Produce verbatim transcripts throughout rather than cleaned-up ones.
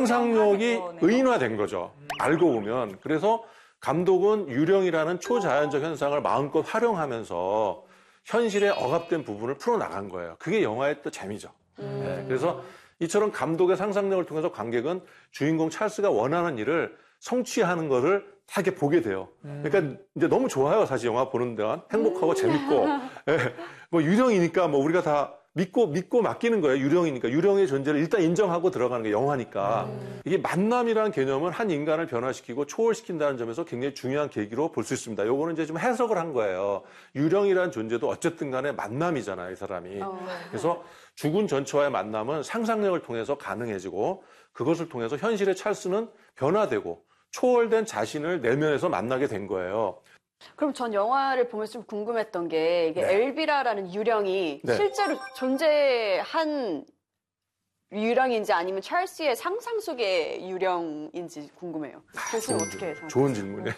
상상력이 의인화된 거죠. 알고 보면. 그래서 감독은 유령이라는 초자연적 현상을 마음껏 활용하면서 현실에 억압된 부분을 풀어나간 거예요. 그게 영화의 또 재미죠. 음. 네, 그래서 이처럼 감독의 상상력을 통해서 관객은 주인공 찰스가 원하는 일을 성취하는 것을 다 이렇게 보게 돼요. 음. 그러니까 이제 너무 좋아요. 사실 영화 보는 동안 행복하고 음. 재밌고. 네, 뭐 유령이니까 뭐 우리가 다 믿고 믿고 맡기는 거예요. 유령이니까. 유령의 존재를 일단 인정하고 들어가는 게 영화니까. 음. 이게 만남이라는 개념은 한 인간을 변화시키고 초월시킨다는 점에서 굉장히 중요한 계기로 볼 수 있습니다. 요거는 이제 좀 해석을 한 거예요. 유령이라는 존재도 어쨌든 간에 만남이잖아요, 이 사람이. 어. 그래서 죽은 전처와의 만남은 상상력을 통해서 가능해지고 그것을 통해서 현실의 찰스는 변화되고 초월된 자신을 내면에서 만나게 된 거예요. 그럼 전 영화를 보면서 좀 궁금했던 게 이게 네. 엘비라라는 유령이 네. 실제로 존재한 유령인지 아니면 찰스의 상상 속의 유령인지 궁금해요. 교수님 어떻게 생각하세요? 좋은 질문이에요.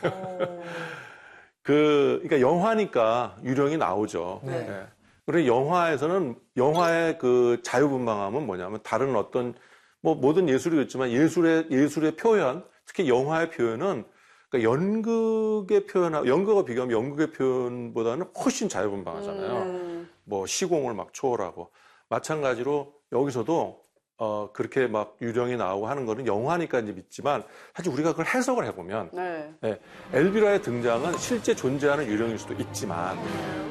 그, 그러니까 영화니까 유령이 나오죠. 네. 네. 그리고 영화에서는 영화의 그 자유분방함은 뭐냐면 다른 어떤 뭐 모든 예술이 있지만 예술의 예술의 표현, 특히 영화의 표현은 그러니까 연극의 표현하고 연극과 비교하면 연극의 표현보다는 훨씬 자유분방하잖아요. 음. 뭐 시공을 막 초월하고 마찬가지로 여기서도 어 그렇게 막 유령이 나오고 하는 거는 영화니까 이제 믿지만 사실 우리가 그걸 해석을 해보면 네. 네, 엘비라의 등장은 실제 존재하는 유령일 수도 있지만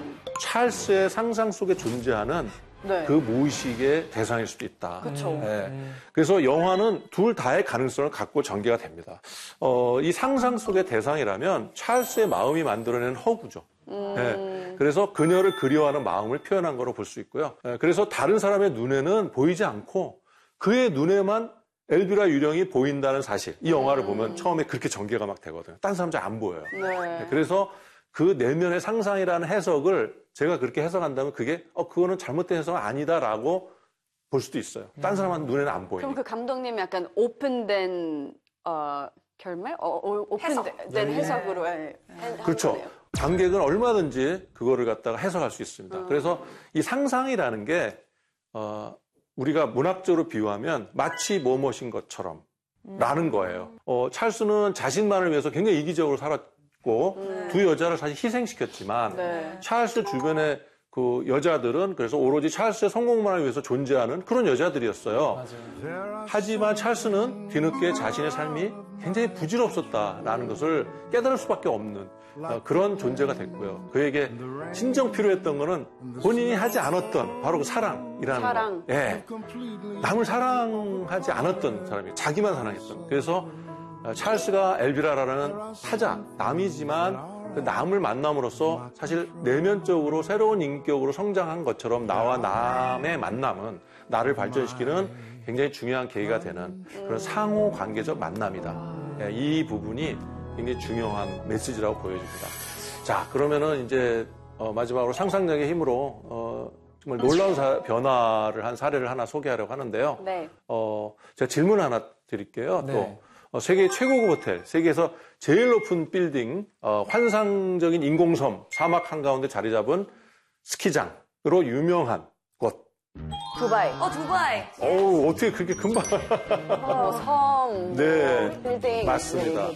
찰스의 상상 속에 존재하는 네. 그 무의식의 대상일 수도 있다. 그렇죠. 네. 음. 그래서 영화는 둘 다의 가능성을 갖고 전개가 됩니다. 어, 이 상상 속의 대상이라면 찰스의 마음이 만들어낸 허구죠. 음. 네. 그래서 그녀를 그리워하는 마음을 표현한 거로 볼 수 있고요. 네. 그래서 다른 사람의 눈에는 보이지 않고 그의 눈에만 엘비라 유령이 보인다는 사실. 이 영화를 음. 보면 처음에 그렇게 전개가 막 되거든요. 딴 사람 잘 안 보여요. 네. 네. 그래서 그 내면의 상상이라는 해석을 제가 그렇게 해석한다면 그게 어 그거는 잘못된 해석은 아니다라고 볼 수도 있어요. 딴 사람은 눈에는 안 보이니까. 그럼 그 감독님이 약간 오픈된 어, 결말? 어, 어, 오픈된 해석. 네. 해석으로 해, 그렇죠. 거네요. 관객은 얼마든지 그거를 갖다가 해석할 수 있습니다. 음. 그래서 이 상상이라는 게 어, 우리가 문학적으로 비유하면 마치 뭐뭇인 것처럼 음. 라는 거예요. 어, 찰스는 자신만을 위해서 굉장히 이기적으로 살았고 네. 두 여자를 사실 희생시켰지만 네. 찰스 주변의 그 여자들은 그래서 오로지 찰스의 성공만을 위해서 존재하는 그런 여자들이었어요. 맞아요. 하지만 찰스는 뒤늦게 자신의 삶이 굉장히 부질없었다라는 것을 깨달을 수밖에 없는 그런 존재가 됐고요. 그에게 진정 필요했던 거는 본인이 하지 않았던 바로 그 사랑이라는 사랑. 거. 예. 남을 사랑하지 않았던 사람이 자기만 사랑했던. 그래서 찰스가 엘비라라는 타자, 남이지만 그 남을 만남으로써 사실 내면적으로 새로운 인격으로 성장한 것처럼 나와 남의 만남은 나를 발전시키는 굉장히 중요한 계기가 되는 그런 상호 관계적 만남이다. 이 부분이 굉장히 중요한 메시지라고 보여집니다. 자, 그러면은 이제 어, 마지막으로 상상력의 힘으로 어, 정말 놀라운 사, 변화를 한 사례를 하나 소개하려고 하는데요. 네. 어, 제가 질문 하나 드릴게요. 네. 또. 어, 세계 최고급 호텔, 세계에서 제일 높은 빌딩, 어, 환상적인 인공섬, 사막 한가운데 자리 잡은 스키장으로 유명한 곳. 두바이. 어, 두바이. 어우, 어떻게 그렇게 금방. 뭐 섬, 네. 뭐 빌딩. 맞습니다.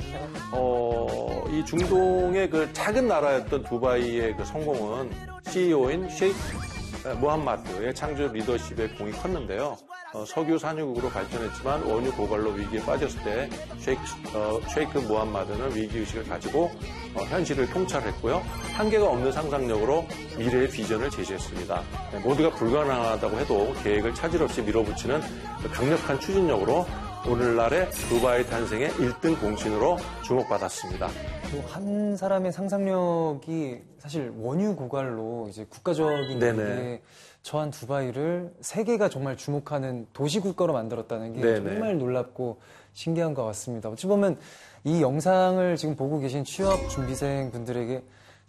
어, 이 중동의 그 작은 나라였던 두바이의 그 성공은 씨이오인 셰이크 무함마드의 창조 리더십에 공이 컸는데요. 어, 석유 산유국으로 발전했지만 원유 고갈로 위기에 빠졌을 때 쉐이크, 어, 쉐이크 무함마드는 위기의식을 가지고 어, 현실을 통찰했고요. 한계가 없는 상상력으로 미래의 비전을 제시했습니다. 네, 모두가 불가능하다고 해도 계획을 차질 없이 밀어붙이는 강력한 추진력으로 오늘날의 두바이 탄생의 일 등 공신으로 주목받았습니다. 한 사람의 상상력이 사실 원유 고갈로 이제 국가적인 위기에 처한 두바이를 세계가 정말 주목하는 도시국가로 만들었다는 게 네네. 정말 놀랍고 신기한 것 같습니다. 어찌 보면 이 영상을 지금 보고 계신 취업 준비생 분들에게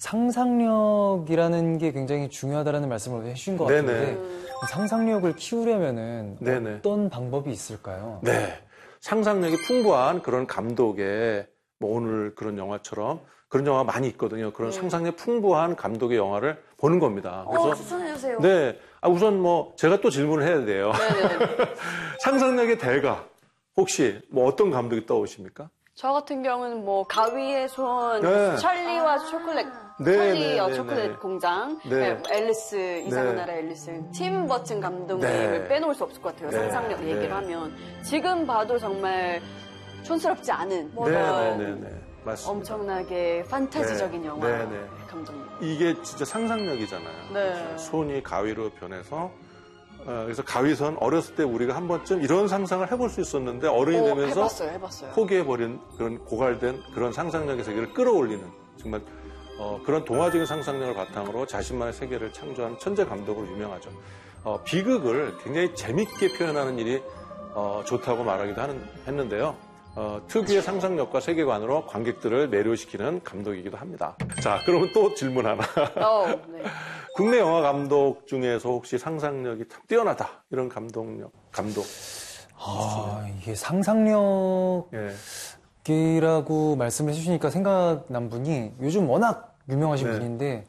상상력이라는 게 굉장히 중요하다는 말씀을 해주신 것 같은데 네네. 상상력을 키우려면은 네네. 어떤 방법이 있을까요? 네. 상상력이 풍부한 그런 감독의 뭐 오늘 그런 영화처럼 그런 영화 많이 있거든요. 그런 네. 상상력 풍부한 감독의 영화를 보는 겁니다. 그래서 어, 추천해주세요. 네. 아, 우선 뭐 제가 또 질문을 해야 돼요. 상상력의 대가 혹시 뭐 어떤 감독이 떠오십니까? 저 같은 경우는 뭐 가위의 손, 네. 찰리와 초콜릿, 네, 찰리와 네, 네, 초콜릿 네. 공장, 네. 네, 앨리스, 이상한 네. 나라 앨리스, 팀 버튼 감독님을 네. 빼놓을 수 없을 것 같아요. 네. 상상력 네. 얘기를 하면. 지금 봐도 정말 촌스럽지 않은 네, 그런 네, 네, 네. 맞습니다. 엄청나게 판타지적인 네. 영화 네, 네. 감독님. 이게 진짜 상상력이잖아요. 네. 손이 가위로 변해서 어, 그래서 가위선 어렸을 때 우리가 한 번쯤 이런 상상을 해볼 수 있었는데 어른이 어, 되면서 해봤어요, 해봤어요. 포기해버린 그런 고갈된 그런 상상력의 세계를 끌어올리는 정말 어, 그런 동화적인 상상력을 바탕으로 자신만의 세계를 창조한 천재 감독으로 유명하죠. 어, 비극을 굉장히 재밌게 표현하는 일이 어, 좋다고 말하기도 하는, 했는데요. 어, 특유의 상상력과 세계관으로 관객들을 매료시키는 감독이기도 합니다. 자, 그러면 또 질문 하나. 어, 네. 국내 국내 영화 감독 중에서 혹시 상상력이 참 뛰어나다 이런 감독력 감독. 아, 이게 상상력이라고 예. 말씀을 해주시니까 생각난 분이 요즘 워낙 유명하신 네. 분인데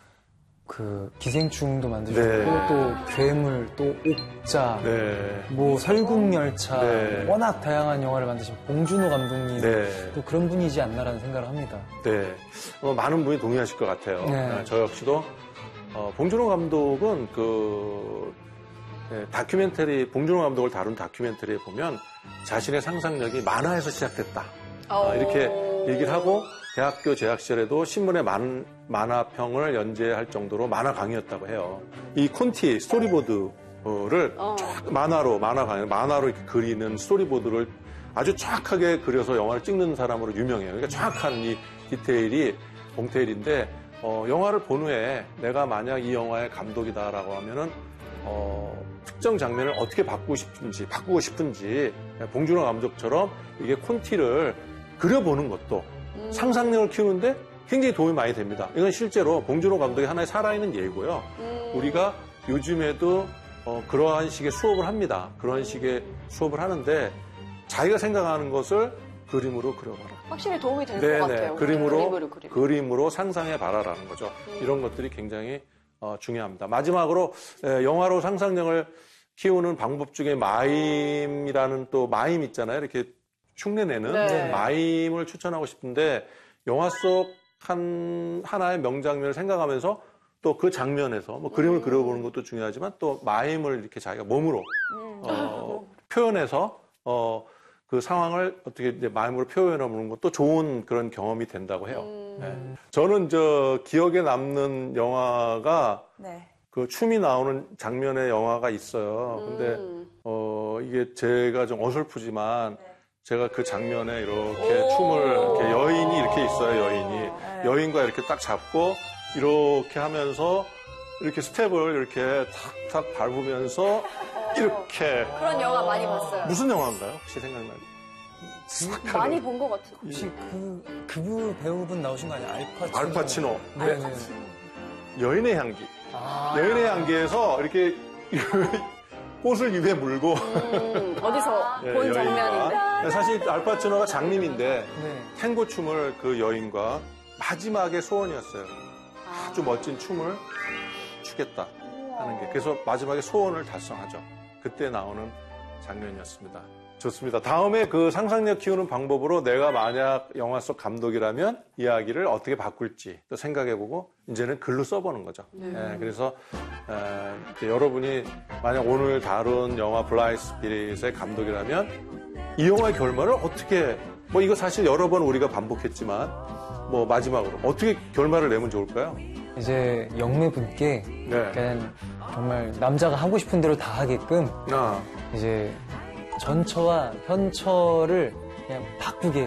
그 기생충도 만드셨고 네. 또 괴물, 또 옥자, 네. 뭐 설국열차, 네. 워낙 다양한 영화를 만드신 봉준호 감독님 네. 또 그런 분이지 않나라는 생각을 합니다. 네. 어, 많은 분이 동의하실 것 같아요. 네. 네, 저 역시도 어, 봉준호 감독은 그 네, 다큐멘터리 봉준호 감독을 다룬 다큐멘터리에 보면 자신의 상상력이 만화에서 시작됐다. 어, 어. 이렇게 얘기를 하고 대학교 재학 시절에도 신문에 만, 만화평을 연재할 정도로 만화 강의였다고 해요. 이 콘티 스토리보드를 어. 쫙 만화로 만화 강의 만화로 이렇게 그리는 스토리보드를 아주 정확하게 그려서 영화를 찍는 사람으로 유명해요. 그러니까 정확한 이 디테일이 봉테일인데 어, 영화를 본 후에 내가 만약 이 영화의 감독이다라고 하면은 어, 특정 장면을 어떻게 바꾸고 싶은지 바꾸고 싶은지 봉준호 감독처럼 이게 콘티를 그려보는 것도 음. 상상력을 키우는데 굉장히 도움이 많이 됩니다. 이건 실제로 봉준호 감독이 하나의 살아있는 예고요. 음. 우리가 요즘에도 어, 그러한 식의 수업을 합니다. 그런 식의 수업을 하는데 자기가 생각하는 것을 그림으로 그려봐라. 확실히 도움이 될 것 네네. 같아요. 그림으로, 그림으로, 그림. 그림으로 상상해 봐라라는 거죠. 이런 것들이 굉장히 어, 중요합니다. 마지막으로 에, 영화로 상상력을 키우는 방법 중에 마임이라는 또 마임 있잖아요. 이렇게 흉내내는 네. 마임을 추천하고 싶은데 영화 속 한 하나의 명장면을 생각하면서 또 그 장면에서 뭐 그림을 그려보는 것도 중요하지만 또 마임을 이렇게 자기가 몸으로 어, 표현해서 어, 그 상황을 어떻게 이제 마음으로 표현해 보는 것도 좋은 그런 경험이 된다고 해요. 음. 네. 저는 저 기억에 남는 영화가 네. 그 춤이 나오는 장면의 영화가 있어요. 근데 음. 어 이게 제가 좀 어설프지만 제가 그 장면에 이렇게 오. 춤을 이렇게 여인이 이렇게 있어요. 여인이 네. 여인과 이렇게 딱 잡고 이렇게 하면서 이렇게 스텝을 이렇게 탁탁 밟으면서 이렇게 그런 영화 많이 봤어요. 무슨 영화인가요? 혹시 생각나요? 많이 본 것 같아요. 혹시 그, 그 배우분 나오신 거 아니에요? 알파치노. 알파치노. 네네. 여인의 향기. 아. 여인의 향기에서 이렇게 꽃을 입에 물고 음, 어디서 예, 본 여인과. 장면인데. 사실 알파치노가 장님인데 네. 탱고 춤을 그 여인과 마지막에 소원이었어요. 아주 멋진 춤을 추겠다 하는 게. 그래서 마지막에 소원을 달성하죠. 그때 나오는 장면이었습니다. 좋습니다. 다음에 그 상상력 키우는 방법으로 내가 만약 영화 속 감독이라면 이야기를 어떻게 바꿀지 또 생각해보고 이제는 글로 써보는 거죠. 예, 그래서 에, 이렇게 여러분이 만약 오늘 다룬 영화 블라인드 스피릿의 감독이라면 이 영화의 결말을 어떻게 뭐 이거 사실 여러 번 우리가 반복했지만 뭐 마지막으로 어떻게 결말을 내면 좋을까요? 이제 영매분께 네. 약간 정말 남자가 하고 싶은 대로 다 하게끔 아, 이제 전처와 현처를 그냥 바꾸게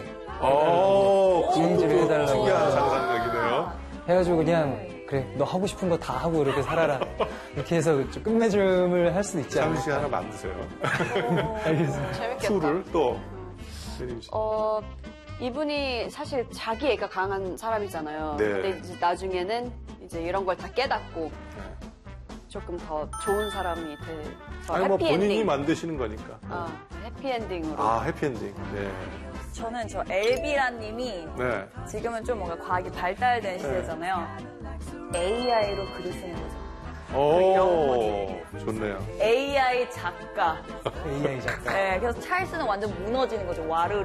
어, 체인지를 해달라고 특이한 상상력이네요. 해가지고 그냥 그래 너 하고 싶은 거 다 하고 이렇게 살아라 이렇게 해서 좀 끝맺음을 할 수도 있지 잠시 않을까. 하나 만드세요. 알겠습니다. 재밌겠다. 큐를 또. 혜림 씨. 어, 이분이 사실 자기 애가 강한 사람이잖아요. 네. 근데 이제 나중에는 이제 이런 걸 다 깨닫고 네. 조금 더 좋은 사람이 돼서 아니 뭐 본인이 해피엔딩. 만드시는 거니까. 아, 해피엔딩으로. 아 해피엔딩. 네. 저는 저 엘비라님이 네. 지금은 좀 뭔가 과학이 발달된 시대잖아요. 에이아이로 글을 쓰는 거죠. 오, 좋네요. 에이아이 작가. 에이아이 작가. 네, 그래서 찰스는 완전 무너지는 거죠. 와르르.